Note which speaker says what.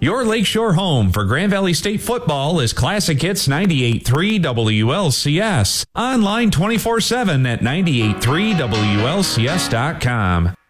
Speaker 1: Your Lakeshore home for Grand Valley State football is Classic Hits 98.3 WLCS. Online 24/7 at 98.3WLCS.com.